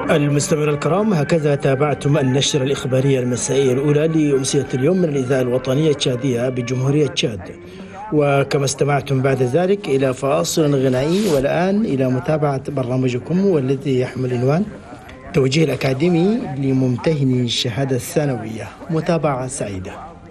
المستمعين الكرام، هكذا تابعتم النشرة الإخبارية المسائية الأولى لأمسية اليوم من الإذاعة الوطنية التشادية بجمهورية تشاد. وكما استمعتم بعد ذلك إلى فاصل غنائي، والآن إلى متابعة برنامجكم والذي يحمل عنوان توجيه الأكاديمي لممتهني الشهادة الثانوية. متابعة سعيدة.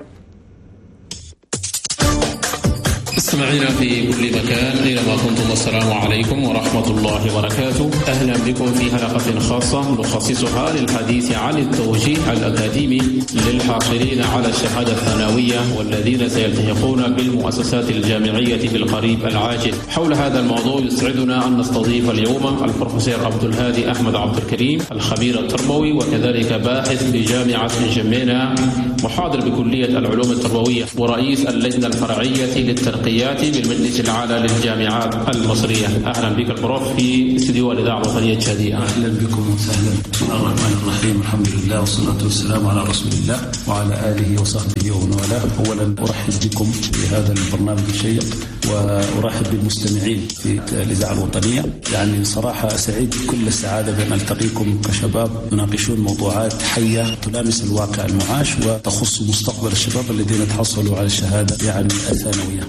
مستمعينا في كل مكان أينما كنتم، السلام عليكم ورحمة الله وبركاته. أهلا بكم في حلقة خاصة نخصصها للحديث عن التوجيه الأكاديمي للحاصلين على الشهادة الثانوية والذين سيلتحقون بالمؤسسات الجامعية في القريب العاجل. حول هذا الموضوع يسعدنا أن نستضيف اليوم البروفيسور عبد الهادي أحمد عبد الكريم، الخبير التربوي وكذلك باحث بجامعة جمينة، محاضر بكلية العلوم التربوية ورئيس اللجنة الفرعية للترقيات بالمجلس الأعلى للجامعات المصرية. أهلا بك البروف في استديو الإذاعة الوطنية التشادية. أهلا بكم وسهلا. بسم الله الرحمن الرحيم، الحمد لله والصلاة والسلام على رسول الله وعلى آله وصحبه ومن والاه. أولا أرحب بكم في هذا البرنامج الشيق، وأرحب بالمستمعين في الإذاعة الوطنية. يعني صراحة سعيد كل السعادة بأن ألتقيكم كشباب تناقشون موضوعات حية تلامس الواقع المعاش وتخص مستقبل الشباب الذين تحصلوا على الشهادة يعني الثانوية.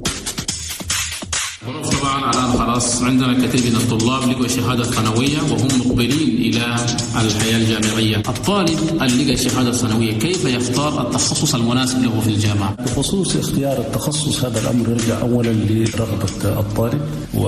طبعا الآن خلاص عندنا كثير من الطلاب لقوا الشهادة الثانوية وهم مقبلين إلى الحياة الجامعية. الطالب اللي لقى الشهادة الثانوية كيف يختار التخصص المناسب له في الجامعة؟ بخصوص اختيار التخصص، هذا الأمر يرجع أولا لرغبة الطالب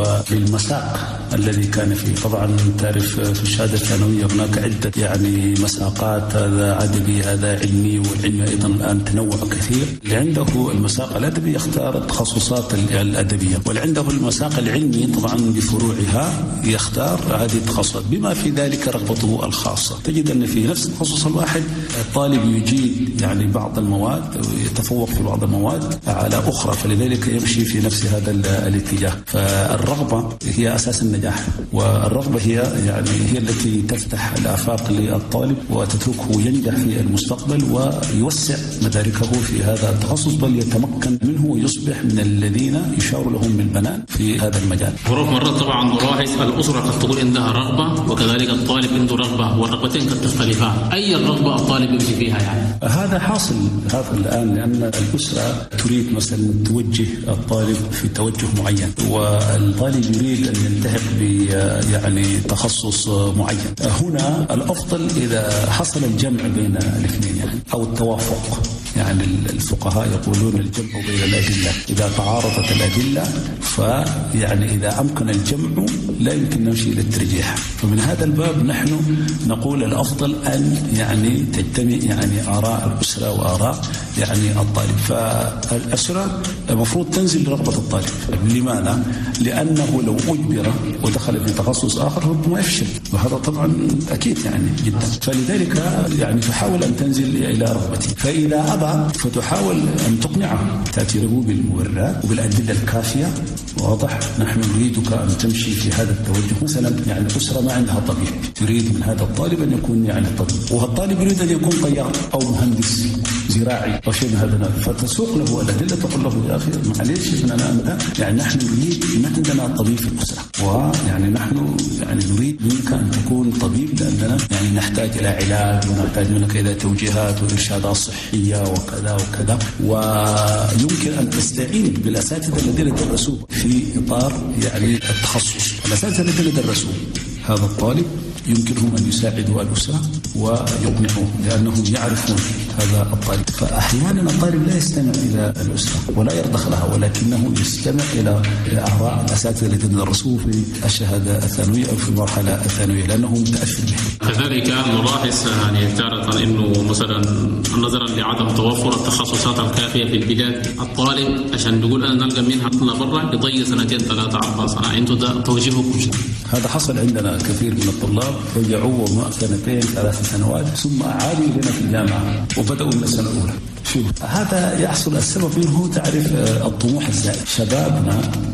وللمساق الذي كان فيه. طبعا تعرف في الشهادة الثانوية هناك عدة يعني مساقات، هذا عددي هذا علمي، والعلمي أيضا الآن تنوع كثير. اللي عنده المساق الأدبي يختار التخصصات الأدبية، واللي عنده المساق العلمي طبعا بفروعها يختار هذه التخصصات بما في ذلك رغبته الخاصة. تجد أن في نفس التخصص الواحد الطالب يجيد يعني بعض المواد ويتفوق في بعض المواد على أخرى، فلذلك يمشي في نفس هذا الاتجاه. فالرغبة هي أساس النجاح، والرغبة هي التي تفتح الآفاق للطالب وتتركه ينجح في المستقبل ويوسع مداركه في هذا التخصص، بل يتمكن منه ويصبح من الذين يشار لهم بالبنان في هذا المجال. مرات طبعا نلاحظ الأسرة قد تقول عندها رغبة وكذلك الطالب عنده رغبة، والرغبتين قد تختلفان. أي الرغبة الطالب يمشي فيها يعني؟ هذا حاصل هذا الآن، لأن الأسرة تريد مثلا توجه الطالب في توجه معين، والطالب يريد أن يلتحق يعني تخصص معين. هنا الأفضل إذا حصل الجمع بين الاثنين يعني أو التوافق. يعني الفقهاء يقولون الجمع بين الأدلة، إذا تعارضت الأدلة فيعني إذا أمكن الجمع لا يمكن نمشي إلى الترجيح. فمن هذا الباب نحن نقول الأفضل أن يعني تجتمع يعني آراء الأسرة وآراء يعني الطالب. فالأسرة المفروض تنزل لرغبة الطالب. لماذا؟ لأنه لو أجبر ودخل في تخصص آخر ربما يفشل، وهذا طبعا أكيد يعني جدا. فلذلك يعني تحاول أن تنزل إلى رغبته، فإذا أبى فتحاول أن تقنعه، تأتي له بالمبررات وبالأدلة الكافية. واضح؟ نحن نريدك أن تمشي في هذا التوجه. مثلا يعني الأسرة ما عندها طبيب، تريد من هذا الطالب أن يكون يعني طبيب، وهالطالب يريد أن يكون طيار أو مهندس زراعي أو شيء من هذا، فتسوق له الأدلة، تقول له يا أخي معليش ابننا أنت يعني نحن نريد، ما عندنا طبيب في الأسرة، ويعني نحن يعني نريد منك أن تكون طبيب، لأننا يعني نحتاج إلى علاج ونحتاج منك إلى توجيهات وإرشادات صحية وكذا وكذا. ويمكن أن تستعين بالأساتذة الذين درسوه في إطار يعني التخصص. الأساتذة الذين درسوه هذا الطالب يمكنهم أن يساعدوا الأسرة ويقنعوه، لأنهم يعرفون هذا الطالب. فأحيانا الطالب لا يستمع إلى الأسرة ولا يرضخ لها، ولكنه يستمع إلى آراء الأساتذة الذين درسوه في الشهادة الثانوية أو في المرحلة الثانوية، لأنه متأثر به. كذلك نلاحظ يعني تارة أنه مثلا نظرا لعدم توفر التخصصات الكافية في البلاد، الطالب عشان نقول أنا نلقى منها برا يضيع 2 3 4 سنة. أنتم ده توجيهكم؟ هذا حصل عندنا كثير من الطلاب رجعوا 2 3 سنوات ثم أعادوا إلينا في الجامعة وبدأوا من السنة الأولى. شوف هذا يحصل السبب منه، تعرف الطموح الزائد. شبابنا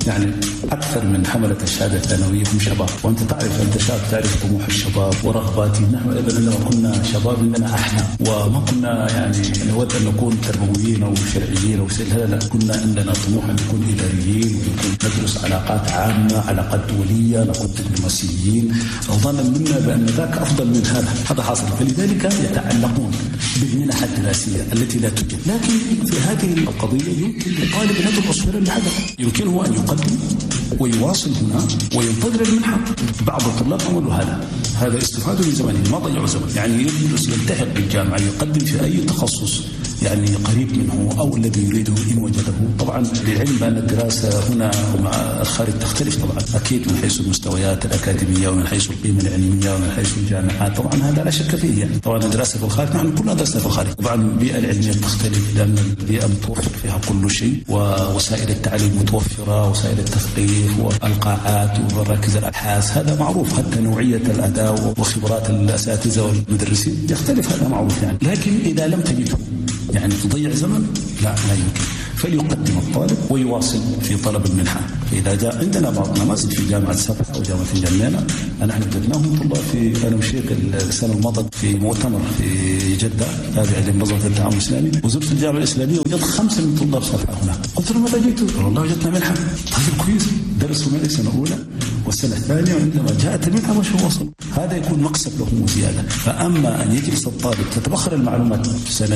يعني أكثر من حملة الشهادة الثانوية هم شباب، وأنت تعرف أنت شاب تعرف طموح الشباب ورغباتي. نحن أيضا لما كنا شباب عندنا أحلام وما كنا يعني نود أن نكون تربويين أو شرعيين أو لا، كنا عندنا طموح أن نكون إداريين ونكون ندرس علاقات عامة، علاقات دولية، نكون دبلوماسيين، ظنا منا بأن ذاك أفضل من هذا حاصل. فلذلك يتعلقون بالمنح الدراسية التي لا توجد. لكن في هذه القضية يمكن للطالب أن يدرس أسفل الهدف، يمكنه أن يقدم ويواصل هنا وينتظر المنحة. بعض الطلاب عملوا هذا استفادوا من زمانهم، ما ضيعوا زمن، يعني يدرس يلتحق بالجامعة، يقدم في أي تخصص يعني قريب منه أو الذي يريده إن وجده. طبعا للعلم بأن الدراسة هنا ومع الخارج تختلف طبعا أكيد من حيث المستويات الأكاديمية ومن حيث القيمة العلمية ومن حيث الجامعات، طبعا هذا لا شك فيه. يعني طبعا الدراسة في الخارج نحن كلنا درسنا في الخارج، طبعا البيئة العلمية تختلف لأن البيئة متوفر فيها كل شيء، ووسائل التعليم متوفرة، وسائل التثقيف والقاعات ومراكز الأبحاث، هذا معروف. حتى نوعية الأداء وخبرات الأساتذة والمدرسين يختلف، هذا معروف يعني. لكن إذا لم تجده يعني تضيع زمن، لا يمكن. فليقدم الطالب ويواصل في طلب المنحة. إذا جاء عندنا بعض نماذج في جامعة سبحة أو جامعة الجنينة، نحن وجدناهم طلاب أنا مشيت السنة الماضية في مؤتمر في جدة تابع لمنظمة التعاون الإسلامي، وزرت الجامعة الإسلامية وجدت 5 من طلاب سبحة هنا. قلت لهم ماذا جئتوا؟ والله وجدنا منحة. طيب كويس، درسوا معي السنة الأولى والسنة الثانية، وعندما جاءت المنحة ما شاء الله وصل. هذا يكون مكسب له وزيادة. فأما أن يجلس الطالب تتبخر المعلومات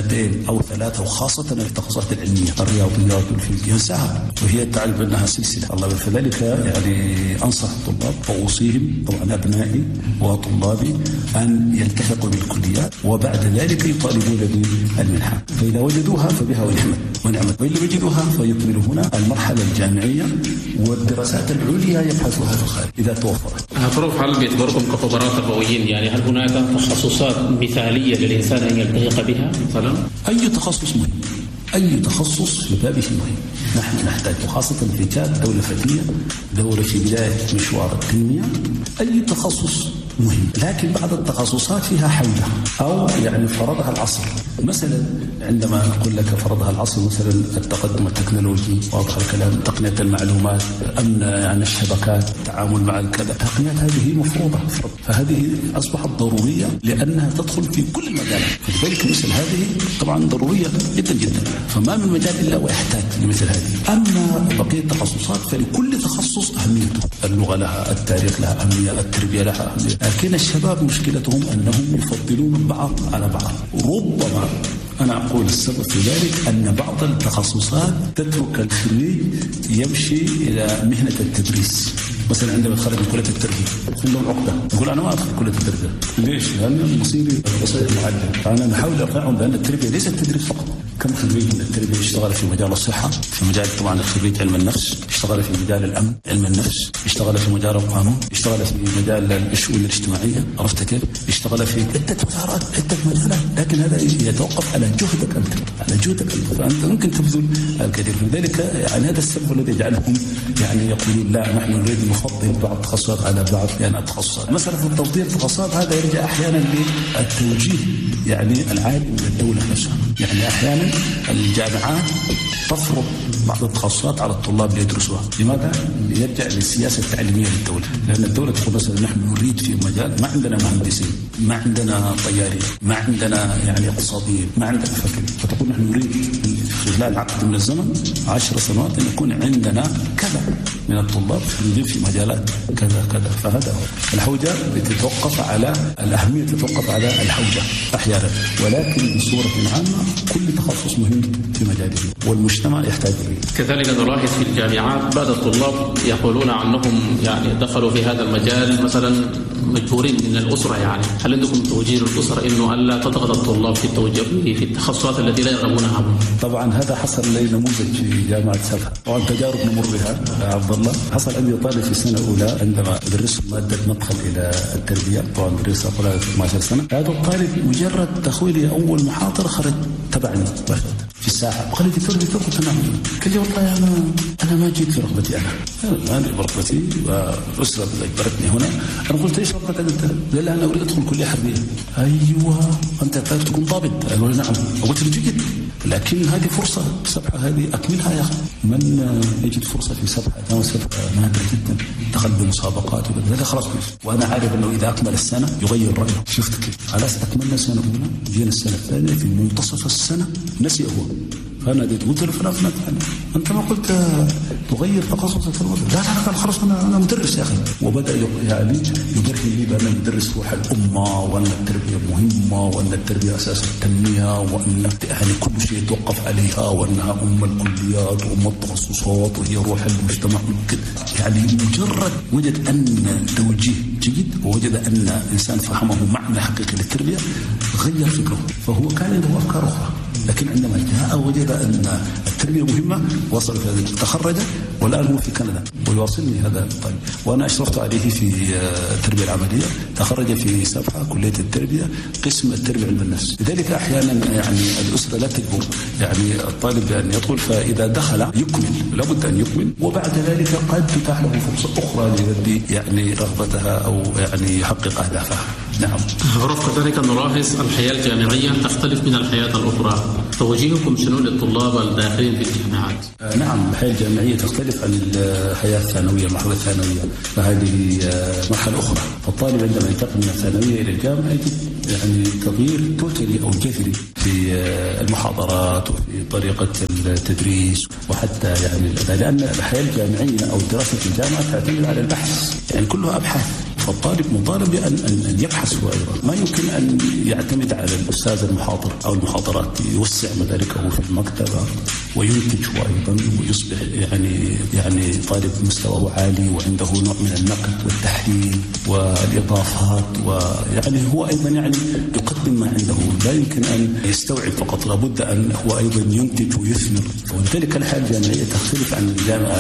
2 أو 3 وخاصة التخصصات العلمية الرياضيات والفيزياء ينساها، وهي تعرف أنها سلسلة. الله فذلك يعني أنصح الطلاب وأوصيهم طبعا أبنائي وطلابي أن يلتحقوا بالكليات وبعد ذلك يطالبون بالمنحة، فإذا وجدوها فبها ونعمت، وإن لم يجدوها فيكملوا هنا المرحلة الجامعية والدراسات العليا يبحثوها في الخارج إذا توفرت. هل بيعتبركم كخبراء تربويين؟ يعني هل هناك تخصصات مثالية للإنسان أن يلتحق بها مثلا؟ أي تخصص مهم، أي تخصص في بابه مهم. نحن نحتاج، وخاصة في دولة فتية، دولة في بداية مشوار التنمية، أي تخصص مهم. لكن بعض التخصصات فيها حوجة أو يعني فرضها العصر. مثلا عندما نقول لك فرضها العصر، مثلا التقدم التكنولوجي، واضح الكلام، تقنية المعلومات، أمن يعني الشبكات، التعامل مع الكذا، التقنيات هذه مفروضة، فهذه أصبحت ضرورية لأنها تدخل في كل المجالات. فلذلك مثل هذه طبعا ضرورية جدا جدا، فما من مجال إلا ويحتاج لمثل هذه. أما بقية التخصصات فلكل تخصص أهميته، اللغة لها، التاريخ لها أهمية، التربية لها أهمية. لكن الشباب مشكلتهم أنهم يفضلون بعض على بعض. ربما أنا أقول السبب في ذلك أن بعض التخصصات تترك الخريج يمشي إلى مهنة التدريس. مثلا عندما يتخرج من كلية التربية يكون له عقدة، يقول أنا ما أدخل كلية التربية. ليش؟ لأن مصيري بصير معلم. فأنا نحاول أقنعهم بأن التربية ليست تدريس فقط. كم خريج من التربية اشتغل في مجال الصحة، في مجال طبعا الخريج علم النفس، اشتغل في مجال الأمن علم النفس، اشتغل في مجال القانون، اشتغل في مجال الشؤون الاجتماعية، عرفت كيف؟ اشتغل في عدة وزارات، عدة مجالات. لكن هذا يتوقف على جهدك أنت، على جهدك أنت، فأنت ممكن تبذل الكثير. لذلك يعني هذا السبب الذي يجعلهم يعني يقولون لا نحن نريد نفضل بعض التخصصات على بعض يعني التخصصات. مسألة تفضيل التخصصات هذا يرجع أحيانا للتوجيه يعني العالي من الدولة نفسها. يعني أحيانا الجامعات تفرض بعض التخصصات على الطلاب ليدرسوها. لماذا؟ يرجع للسياسة التعليمية للدولة، لأن الدولة تقول مثلا نحن نريد في مجال ما عندنا مهندسين، ما عندنا طيارين، ما عندنا يعني اقتصاديين، ما عندنا فكر، فتقول نحن نريد خلال عقد من الزمن 10 سنوات أن يكون عندنا كذا من الطلاب يدين في مجالات كذا كذا. فهذا هو الحوجة تتوقف على الأهمية، تتوقف على الحوجة أحيانا، ولكن بصورة عامة كل تخصص مهم في مجاله والمجتمع يحتاج إليه. كذلك نلاحظ في الجامعات بعض الطلاب يقولون عنهم يعني دخلوا في هذا المجال مثلا مجبورين من الأسرة. يعني هل عندكم توجيه للأسرة إنه ألا تضغط الطلاب في التوجيه في التخصصات التي لا يرغبونها؟ طبعا هذا حصل لي نموذج في جامعة سبحة، طبعا تجارب نمر بها عبد الله. حصل عندي طالب في السنة الأولى عندما أدرس مادة مدخل إلى التربية، طبعا درسها قبل 12 سنة. هذا الطالب مجرد دخولي أول محاضرة خرج تبعني في الساعة. قال لي دكتور قلت نعم. قال لي والله أنا ما جيت لرغبتي أنا برغبتي والأسرة أجبرتني هنا. أنا قلت إيش رغبتك أنت؟ قال لي أنا أريد أدخل كلية حربية. أيوة أنت تعرف تكون ضابط؟ قال لي نعم. قلت له جيد، لكن هذه فرصة سبحة هذه أكملها يا أخي. من يجد فرصة في سبحة نادر جدا، دخل بمسابقات وكذا. خلاص وأنا عارف أنه إذا أكمل السنة يغير رأيه. شفت كيف؟ خلاص أكملنا سنة أولى، جينا السنة الثانية في منتصف السنة نسي هو. فأنا قلت له فلان أنت ما قلت تغير تخصصك في الوضع؟ لا خلاص أنا مدرس يا أخي. وبدأ يعني يبرهن لي بأن المدرس روح الأمة، وأن التربية مهمة، وأن التربية أساس التنمية، وأن يعني كل شيء يتوقف عليها، وأنها أم الكليات وأم التخصصات وهي روح المجتمع. يعني مجرد وجد أن توجيه جيد ووجد أن إنسان فهمه معنى حقيقي للتربية غير فكره. فهو كان عنده أفكار أخرى، لكن عندما جاء وجد أن التربية مهمة وصل في هذا، تخرج والآن هو في كندا ويواصلني هذا الطالب. وأنا أشرفت عليه في التربية العملية، تخرج في سبحة كلية التربية قسم التربية علم النفس. لذلك أحيانا يعني الأسرة لا تجبر يعني الطالب بأن يدخل، فإذا دخل يكمل، لابد أن يكمل، وبعد ذلك قد تتاح له فرصة أخرى ليؤدي يعني رغبتها أو يعني يحقق أهدافها. نعم. رفق ذلك نلاحظ الحياة الجامعية تختلف من الحياة الأخرى، توجيهكم شنو للطلاب الداخلين في الجامعات؟ نعم، الحياة الجامعية تختلف عن الحياة الثانوية، المرحلة الثانوية، فهذه مرحلة أخرى. فالطالب عندما ينتقل من الثانوية إلى الجامعة يجد يعني تغيير توتالي أو جذري في المحاضرات وفي طريقة التدريس وحتى يعني الأداء، لأن الحياة الجامعية أو دراسة الجامعة تعتمد على البحث، يعني كلها أبحاث. فالطالب مطالب بأن يبحث هو أيضا، ما يمكن أن يعتمد على الأستاذ المحاضر أو المحاضرات، يوسع مداركه في المكتبة وينتج هو أيضا ويصبح يعني طالب مستواه عالي وعنده نوع من النقد والتحليل والإضافات، ويعني هو أيضا يعني يقدم ما عنده، لا يمكن أن يستوعب فقط، لابد أن هو أيضا ينتج ويثمر. ولذلك الحياة الجامعية تختلف عن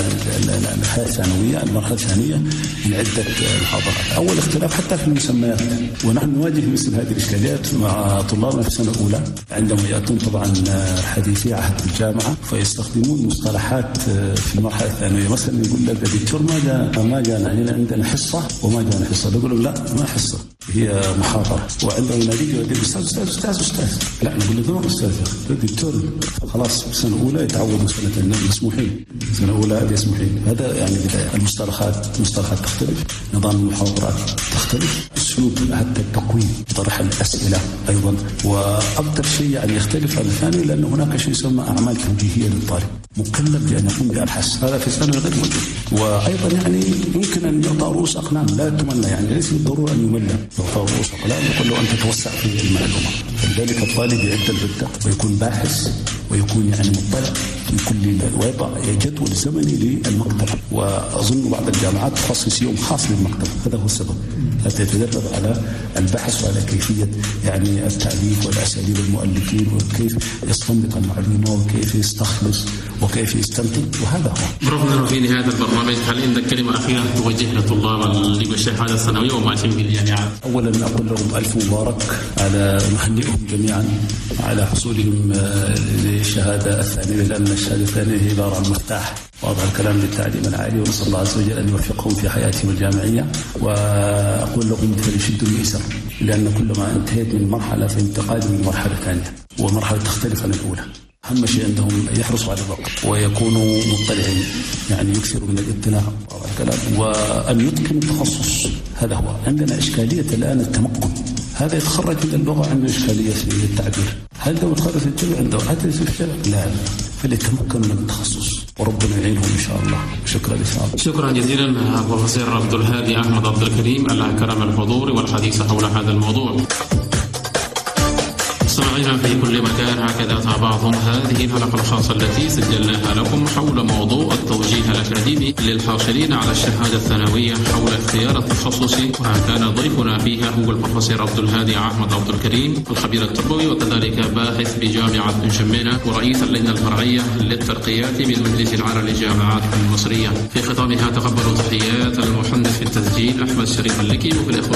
الحياة الثانوية، المرحلة الثانية من عدة محاضرات. أول اختلاف حتى في المسميات، ونحن نواجه مثل هذه الإشكاليات مع طلابنا في السنة الأولى عندما يأتون طبعا حديثي عهد الجامعة، فيستخدمون مصطلحات في المرحلة الثانوية. مثلا يقول لك الدكتور ما جانا، يعني عندنا حصة وما جانا حصة، نقول لهم لا ما حصة، هي محاضرة. وعندما يناديك يقول أستاذ، لا نقول له ما أستاذ دكتور. خلاص في السنة الأولى يتعودوا سنة مسموحين، السنة الأولى مسموحين. هذا يعني بداية. المصطلحات تختلف، نظام المحاضرات تختلف، اسلوب حتى التقويم، طرح الاسئله ايضا. واكثر شيء يعني يختلف عن الثاني لان هناك شيء يسمى اعمال توجيهيه للطالب، مكلف بان يقوم بابحاث، هذا في الثانوي غير موجود. وايضا يعني يمكن ان يعطى رؤوس اقلام لا تمنى، يعني ليس بالضروره ان يمل، يعطى رؤوس اقلام يقول له ان تتوسع في المعلومه. فلذلك الطالب يعد البدة ويكون باحث ويكون يعني مطلع في كل، ويضع جدول زمني للمكتبة. وأظن بعض الجامعات تخصص يوم خاص للمكتبة، هذا هو السبب، حتى يتدرب على البحث وعلى كيفية يعني التأليف والأساليب المؤلفين وكيف يستنبط المعلومة وكيف يستخلص وكيف يستنتج، وهذا هو. رغم في نهاية البرنامج هل عندك كلمة أخيرة توجه للطلاب اللي بالشهادة الثانوية وماشيين في الجامعات؟ أولا أقول لهم ألف مبارك، على نهنئهم جميعا على حصولهم للشهادة الثانوية، لأن الشهادة الثانوية هي عبارة عن مفتاح واضح الكلام للتعليم العالي، ونسأل الله عز وجل أن يوفقهم في حياتهم الجامعية. وأقول لهم فليشدوا المئزر، لأن كلما انتهيت من مرحلة فانتقال من مرحلة ثانية، ومرحلة تختلف عن الأولى. أهم شيء عندهم يحرصوا على الوقت ويكونوا مطلعين، يعني يكثروا من الاطلاع وأن يتقنوا التخصص. هذا هو. عندنا إشكالية الآن التمكن، هذا يتخرج من اللغة عنده إشكالية في التعبير، هل لو يتخرج في الجامعة عنده حتى في الشارع؟ لا، فليتمكن من التخصص وربنا يعينهم إن شاء الله. شكرا لسعادتك. شكرا جزيلا بروفيسور عبد الهادي أحمد عبد الكريم على كرم الحضور والحديث حول هذا الموضوع. مستمعينا في كل مكان، هكذا تابعتم هذه الحلقة الخاصة التي سجلناها لكم حول موضوع التوجيه الأكاديمي للحاصلين على الشهادة الثانوية حول اختيار التخصص، وكان ضيفنا فيها هو البروفيسور عبد الهادي أحمد عبد الكريم، الخبير التربوي وكذلك باحث بجامعة بن شمينة ورئيس اللجنة الفرعية للترقيات بالمجلس العالي للجامعات المصرية. في ختامها تقبلوا تحيات المحدث في التسجيل أحمد شريف اللكي، وفي الإخوة